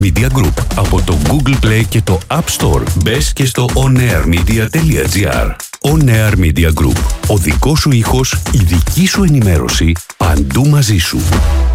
Media Group από το Google Play και το App Store. Μπες και στο onairmedia.gr. On Air Media Group. Ο δικός σου ήχος, η δική σου ενημέρωση, παντού μαζί σου.